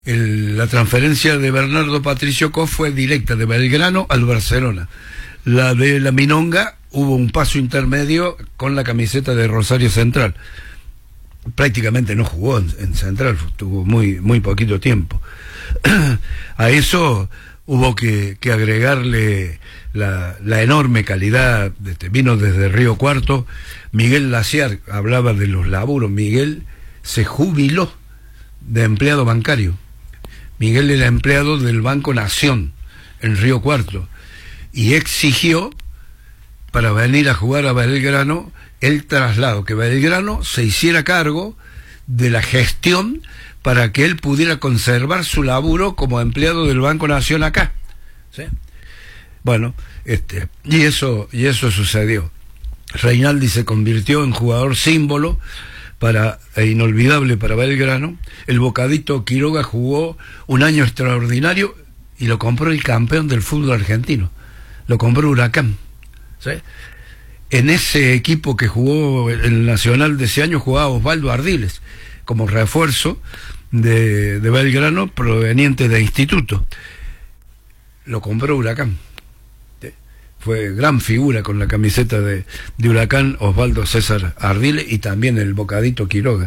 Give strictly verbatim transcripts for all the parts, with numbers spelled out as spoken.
El, la transferencia de Bernardo Patricio Cos fue directa de Belgrano al Barcelona. La de la Minonga hubo un paso intermedio con la camiseta de Rosario Central. Prácticamente no jugó en, en Central, tuvo muy, muy poquito tiempo. A eso hubo que, que agregarle la, la enorme calidad, de, vino desde Río Cuarto. Miguel Laciar hablaba de los laburos. Miguel se jubiló de empleado bancario. Miguel era empleado del Banco Nación en Río Cuarto y exigió para venir a jugar a Belgrano el traslado, que Belgrano se hiciera cargo de la gestión para que él pudiera conservar su laburo como empleado del Banco Nación acá, ¿sí? Bueno, este, y eso, y eso sucedió. Reinaldi se convirtió en jugador símbolo para, e inolvidable para Belgrano. El Bocadito Quiroga jugó un año extraordinario y lo compró el campeón del fútbol argentino, lo compró Huracán, ¿sí? En ese equipo que jugó el Nacional de ese año jugaba Osvaldo Ardiles como refuerzo de, de Belgrano proveniente de Instituto, lo compró Huracán. Fue gran figura con la camiseta de, de Huracán, Osvaldo César Ardiles, y también el Bocadito Quiroga.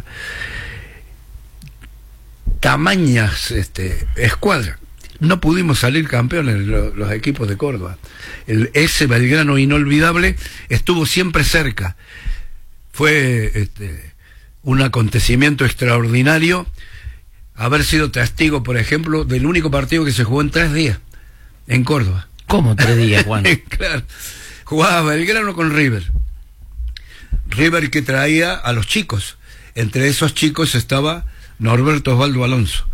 Tamañas este, escuadras. No pudimos salir campeones los, los equipos de Córdoba. El, ese Belgrano inolvidable estuvo siempre cerca. Fue este, un acontecimiento extraordinario haber sido testigo, por ejemplo, del único partido que se jugó en tres días en Córdoba. ¿Cómo tres días, Juan? Claro. Jugaba Belgrano con River. River que traía a los chicos. Entre esos chicos estaba Norberto Osvaldo Alonso.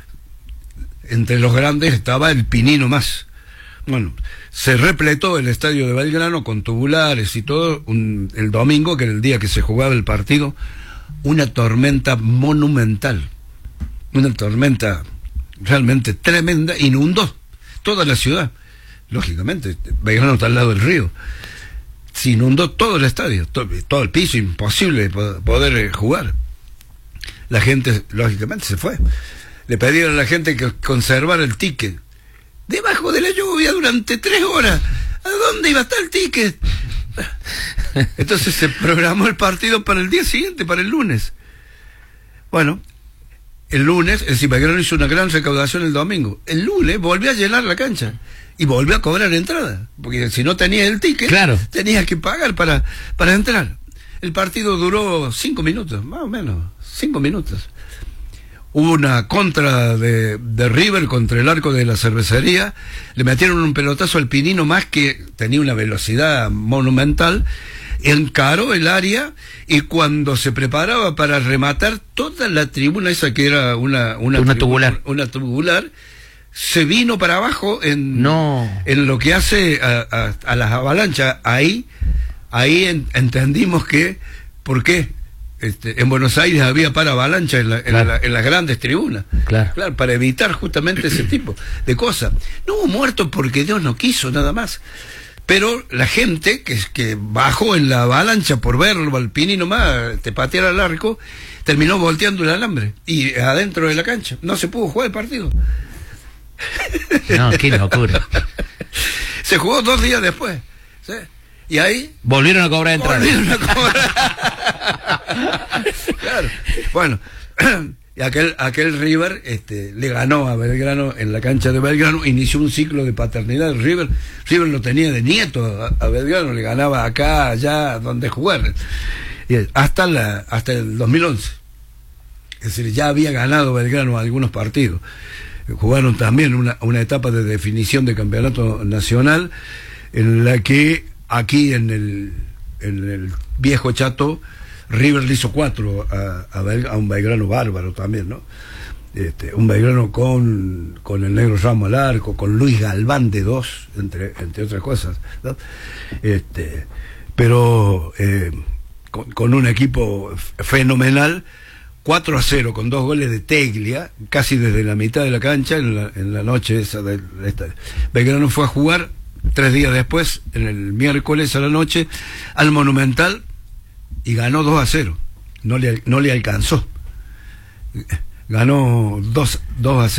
Entre los grandes estaba el Pinino Más. Bueno, se repletó el estadio de Belgrano con tubulares y todo un, el domingo, que era el día que se jugaba el partido, una tormenta monumental. Una tormenta realmente tremenda, inundó toda la ciudad. Lógicamente, Belgrano está al lado del río. Se inundó todo el estadio, todo, todo el piso, imposible poder jugar. La gente, lógicamente, se fue. Le pidieron a la gente que conservara el ticket. Debajo de la lluvia durante tres horas. ¿A dónde iba a estar el ticket? Entonces se programó el partido para el día siguiente, para el lunes. Bueno, el lunes, el Belgrano hizo una gran recaudación el domingo. El lunes volvió a llenar la cancha y volvió a cobrar entrada, porque si no tenías el ticket, claro, tenías que pagar para, para entrar. El partido duró cinco minutos, más o menos, cinco minutos. Hubo una contra de, de River contra el arco de la cervecería, le metieron un pelotazo al Pinino Más, que tenía una velocidad monumental, encaró el área y cuando se preparaba para rematar, toda la tribuna esa que era una, una, una tribuna, tubular, una tubular, se vino para abajo en, no. en lo que hace a, a, a las avalanchas. Ahí, ahí en, entendimos que, ¿por qué? Este, en Buenos Aires había para avalancha en, la, en, claro. la, en las grandes tribunas, claro. Claro, para evitar justamente ese tipo de cosas. No hubo muertos porque Dios no quiso, nada más. Pero la gente que, que bajó en la avalancha por verlo al Pinino Más te patear al arco, terminó volteando el alambre y adentro de la cancha no se pudo jugar el partido. No, qué locura. Se jugó dos días después, ¿sí? Y ahí volvieron a cobrar entrada. Volvieron a cobrar. Claro. Bueno, y aquel, aquel River este, le ganó a Belgrano en la cancha de Belgrano, inició un ciclo de paternidad. River, River lo tenía de nieto a, a Belgrano, le ganaba acá, allá, donde jugar. Y hasta, la, hasta el dos mil once. Es decir, ya había ganado Belgrano algunos partidos. Jugaron también una, una etapa de definición de campeonato nacional, en la que aquí en el, en el viejo Chato, River le hizo cuatro a, a, Bel, a un Belgrano bárbaro también, ¿no? Este, un Belgrano con, con el Negro Ramos al arco, con Luis Galván de dos, entre, entre otras cosas, ¿no? Este, pero eh, con, con un equipo fenomenal. cuatro a cero, con dos goles de Teglia, casi desde la mitad de la cancha, en la, en la noche esa de esta. Belgrano fue a jugar tres días después, en el miércoles a la noche, al Monumental, y ganó dos a cero. No le, no le alcanzó. ganó dos a